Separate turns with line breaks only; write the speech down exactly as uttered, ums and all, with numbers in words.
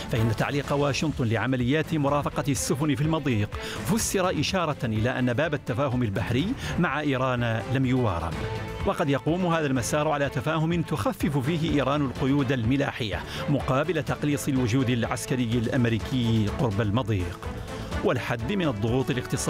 فإن تعليق واشنطن لعمليات مرافقة السفن في المضيق فسر إشارة إلى أن باب التفاهم البحري مع إيران لم يوارب. وقد يقوم هذا المسار على تفاهم تخفف فيه إيران القيود الملاحية مقابل تقليص الوجود العسكري الأمريكي قرب المضيق والحد من الضغوط الاقتصادية